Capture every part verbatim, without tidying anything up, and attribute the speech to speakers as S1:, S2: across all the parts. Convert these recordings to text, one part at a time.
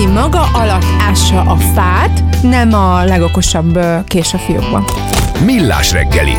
S1: aki maga alatt ássa a fát, nem a legokosabb kés a fiókban.
S2: Millás reggeli.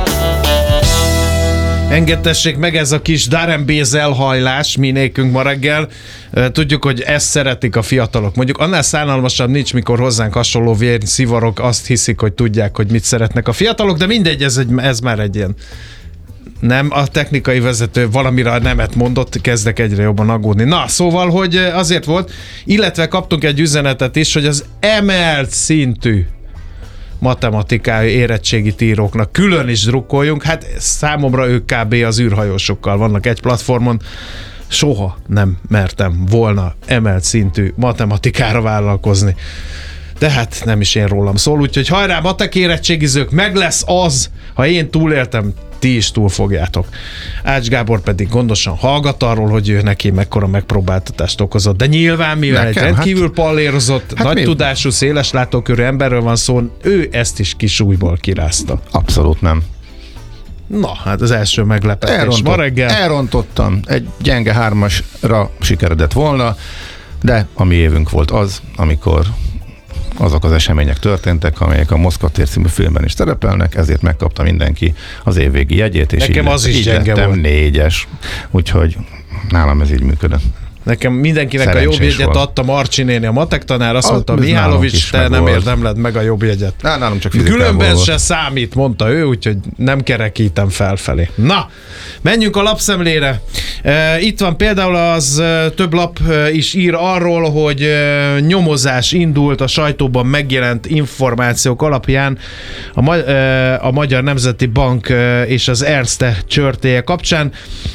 S3: Engedtessék meg ez a kis Darren Béz elhajlás minékünk ma reggel. Tudjuk, hogy ezt szeretik a fiatalok. Mondjuk annál szánalmasabb nincs, mikor hozzánk hasonló vérszivarok azt hiszik, hogy tudják, hogy mit szeretnek a fiatalok, de mindegy, ez, egy, ez már egy ilyen... Nem, a technikai vezető valamire a nemet mondott, kezdek egyre jobban aggódni. Na, szóval, hogy azért volt, illetve kaptunk egy üzenetet is, hogy az emelt szintű matematikai érettségit íróknak külön is drukkoljunk. Hát számomra ők kb. Az űrhajósokkal vannak egy platformon. Soha nem mertem volna emelt szintű matematikára vállalkozni. De hát nem is én rólam szól, úgyhogy hajrá, matek érettségizők, meg lesz az, ha én túléltem, ti is túl fogjátok. Ács Gábor pedig gondosan hallgat arról, hogy ő neki mekkora megpróbáltatást okozott. De nyilván, mivel Nekem, egy rendkívül hát, pallérozott, hát nagy mi? tudású, széles látókörű emberről van szó, ő ezt is kisújból kirázta.
S4: Abszolút nem.
S3: Na, hát az első meglepetés Elrontott, ma reggel.
S4: Elrontottam. Egy gyenge hármasra sikeredett volna, de a mi évünk volt az, amikor azok az események történtek, amelyek a Moszkva tér című filmben is szerepelnek, ezért megkapta mindenki az évvégi jegyét, és
S3: Nekem
S4: így,
S3: az is
S4: így
S3: gyenge
S4: lettem
S3: volt.
S4: négyes. Úgyhogy nálam ez így működött.
S3: Nekem mindenkinek Szerencsés a jobb jegyet volt. Adta Marcsi néni, a matek tanár, azt a, mondta, Mihálovics, te nem érdemled meg a jobb jegyet.
S4: Ná, nálunk csak fizikából
S3: Különben
S4: volt.
S3: Se számít, mondta ő, úgyhogy nem kerekítem felfelé. Na, menjünk a lapszemlére. Itt van például az több lap is ír arról, hogy nyomozás indult a sajtóban megjelent információk alapján a, Ma- a Magyar Nemzeti Bank és az Erste csörtéje kapcsán.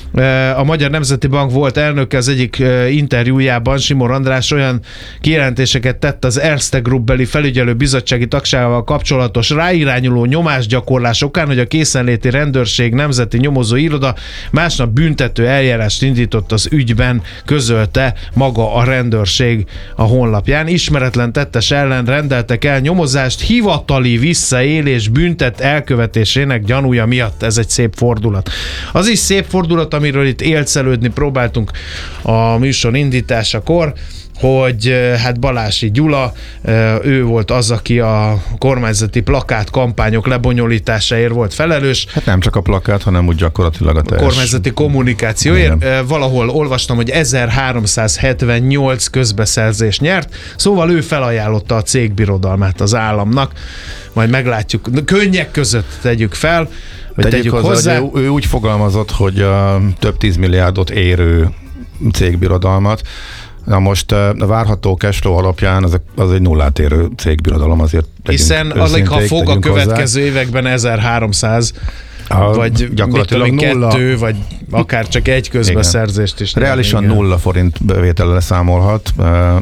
S3: A Magyar Nemzeti Bank volt elnöke az egyik interjújában, Simor András olyan kijelentéseket tett az Erste Group beli felügyelő bizottsági tagságával kapcsolatos ráirányuló nyomásgyakorlás okán, hogy a készenléti rendőrség nemzeti nyomozó iroda másnap büntető eljárást indított az ügyben, közölte maga a rendőrség a honlapján. Ismeretlen tettes ellen rendeltek el nyomozást hivatali visszaélés büntet elkövetésének gyanúja miatt. Ez egy szép fordulat. Az is szép fordulat, amiről itt élcelődni próbáltunk a műsor indításakor, hogy hát Balási Gyula, ő volt az, aki a kormányzati plakát kampányok lebonyolításáért volt felelős.
S4: Hát nem csak a plakát, hanem úgy gyakorlatilag a teljes...
S3: kormányzati kommunikációért. Igen. Valahol olvastam, hogy ezerháromszázhetvennyolc közbeszerzést nyert, szóval ő felajánlotta a cégbirodalmát az államnak. Majd meglátjuk. Könnyek között tegyük fel, vagy tegyük, tegyük hozzá. hozzá.
S4: Ő, ő úgy fogalmazott, hogy a több tízmilliárdot érő cégbirodalmat. Na most a várható cashflow alapján az, az egy nullát érő cégbirodalom, azért
S3: hiszen alig, ha fog a következő hozzá. években ezerháromszáz a, vagy gyakorlatilag nulla, kettő, vagy akár csak egy közbeszerzést is.
S4: Reálisan nulla forint bevétellel számolhat.